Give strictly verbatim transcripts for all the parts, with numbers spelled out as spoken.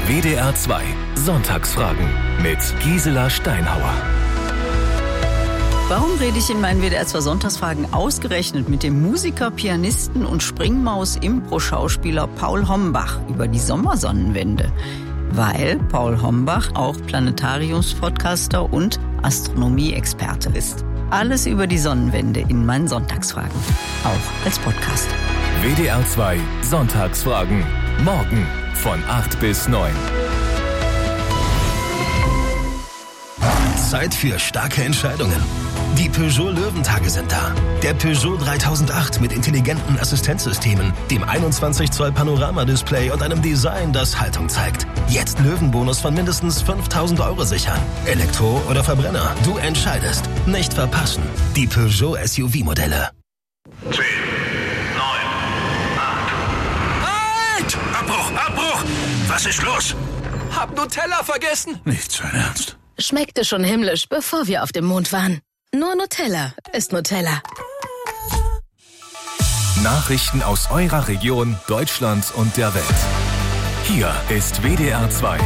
W D R zwei Sonntagsfragen mit Gisela Steinhauer. Warum rede ich in meinen W D R zwei Sonntagsfragen ausgerechnet mit dem Musiker, Pianisten und Springmaus-Impro-Schauspieler Paul Hombach über die Sommersonnenwende? Weil Paul Hombach auch Planetariums-Podcaster und Astronomie-Experte ist. Alles über die Sonnenwende in meinen Sonntagsfragen. Auch als Podcast. W D R zwei Sonntagsfragen. Morgen von acht bis neun. Zeit für starke Entscheidungen. Die Peugeot Löwentage sind da. Der Peugeot dreitausendacht mit intelligenten Assistenzsystemen, dem einundzwanzig Zoll Panoramadisplay und einem Design, das Haltung zeigt. Jetzt Löwenbonus von mindestens fünftausend Euro sichern. Elektro oder Verbrenner, du entscheidest. Nicht verpassen. Die Peugeot S U V-Modelle. zehn, neun, acht. Halt! Abbruch, Abbruch! Was ist los? Hab Nutella vergessen. Nicht so ernst. Schmeckte schon himmlisch, bevor wir auf dem Mond waren. Nur Nutella ist Nutella. Nachrichten aus eurer Region, Deutschland und der Welt. Hier ist W D R zwei.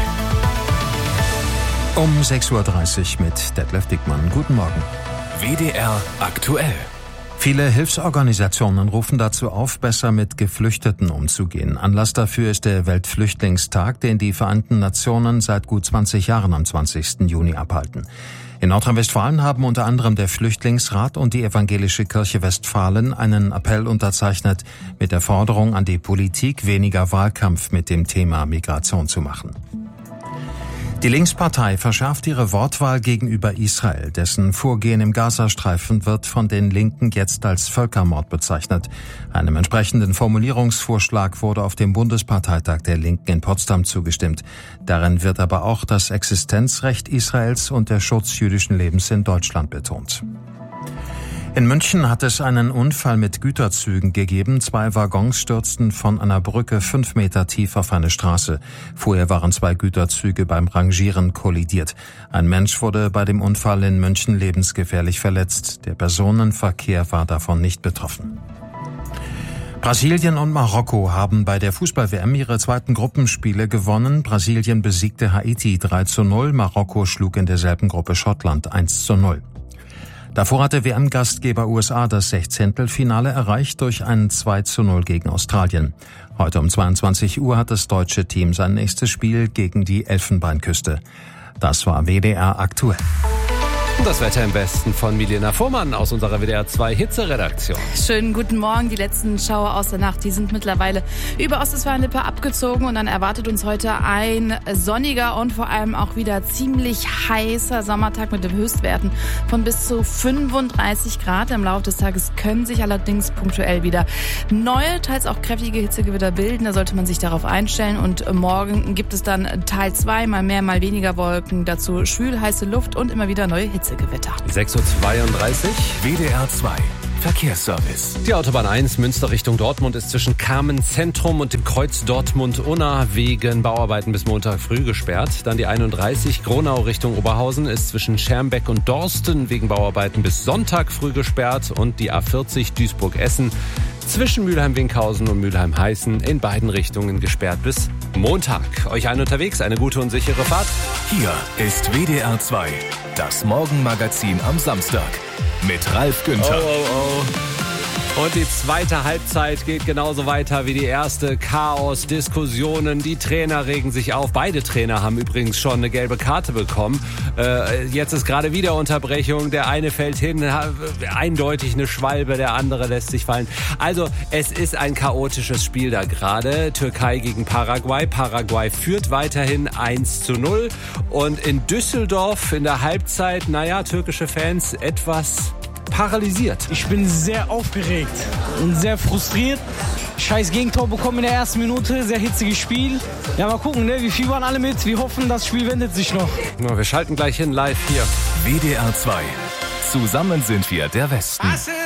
Um sechs Uhr dreißig mit Detlef Dickmann. Guten Morgen. W D R aktuell. Viele Hilfsorganisationen rufen dazu auf, besser mit Geflüchteten umzugehen. Anlass dafür ist der Weltflüchtlingstag, den die Vereinten Nationen seit gut zwanzig Jahren am zwanzigsten Juni abhalten. In Nordrhein-Westfalen haben unter anderem der Flüchtlingsrat und die Evangelische Kirche Westfalen einen Appell unterzeichnet, mit der Forderung an die Politik, weniger Wahlkampf mit dem Thema Migration zu machen. Die Linkspartei verschärft ihre Wortwahl gegenüber Israel. Dessen Vorgehen im Gazastreifen wird von den Linken jetzt als Völkermord bezeichnet. Einem entsprechenden Formulierungsvorschlag wurde auf dem Bundesparteitag der Linken in Potsdam zugestimmt. Darin wird aber auch das Existenzrecht Israels und der Schutz jüdischen Lebens in Deutschland betont. In München hat es einen Unfall mit Güterzügen gegeben. Zwei Waggons stürzten von einer Brücke fünf Meter tief auf eine Straße. Vorher waren zwei Güterzüge beim Rangieren kollidiert. Ein Mensch wurde bei dem Unfall in München lebensgefährlich verletzt. Der Personenverkehr war davon nicht betroffen. Brasilien und Marokko haben bei der Fußball-W M ihre zweiten Gruppenspiele gewonnen. Brasilien besiegte Haiti drei zu null. Marokko schlug in derselben Gruppe Schottland eins zu null. Davor hatte W M-Gastgeber U S A das Sechzehntelfinale erreicht durch ein zwei zu null gegen Australien. Heute um zweiundzwanzig Uhr hat das deutsche Team sein nächstes Spiel gegen die Elfenbeinküste. Das war W D R aktuell. Das Wetter im Westen von Milena Fuhrmann aus unserer W D R zwei Hitzeredaktion. Schönen guten Morgen. Die letzten Schauer aus der Nacht, die sind mittlerweile über Ostwestfalen-Lippe abgezogen und dann erwartet uns heute ein sonniger und vor allem auch wieder ziemlich heißer Sommertag mit den Höchstwerten von bis zu fünfunddreißig Grad. Im Laufe des Tages können sich allerdings punktuell wieder neue, teils auch kräftige Hitzegewitter bilden. Da sollte man sich darauf einstellen und morgen gibt es dann Teil zwei, mal mehr, mal weniger Wolken. Dazu schwül, heiße Luft und immer wieder neue Hitze. Gewitter. sechs Uhr zweiunddreißig. W D R zwei Verkehrsservice. Die Autobahn eins Münster Richtung Dortmund ist zwischen Kamen Zentrum und dem Kreuz Dortmund-Unna wegen Bauarbeiten bis Montag früh gesperrt. Dann die einunddreißig Gronau Richtung Oberhausen ist zwischen Schermbeck und Dorsten wegen Bauarbeiten bis Sonntag früh gesperrt. Und die A vierzig Duisburg-Essen zwischen Mülheim-Winkhausen und Mülheim-Heißen in beiden Richtungen gesperrt bis Montag. Euch allen unterwegs eine gute und sichere Fahrt. Hier ist W D R zwei, das Morgenmagazin am Samstag mit Ralf Günther. Oh, oh, oh. Und die zweite Halbzeit geht genauso weiter wie die erste. Chaos, Diskussionen, die Trainer regen sich auf. Beide Trainer haben übrigens schon eine gelbe Karte bekommen. Äh, jetzt ist gerade wieder Unterbrechung. Der eine fällt hin, eindeutig eine Schwalbe, der andere lässt sich fallen. Also es ist ein chaotisches Spiel da gerade. Türkei gegen Paraguay. Paraguay führt weiterhin eins zu null. Und in Düsseldorf in der Halbzeit, naja, türkische Fans etwas paralysiert. Ich bin sehr aufgeregt und sehr frustriert. Scheiß Gegentor bekommen in der ersten Minute, sehr hitziges Spiel. Ja, mal gucken, ne? Wir fiebern alle mit. Wir hoffen, das Spiel wendet sich noch. Ja, wir schalten gleich hin, live hier. W D R zwei. Zusammen sind wir der Westen.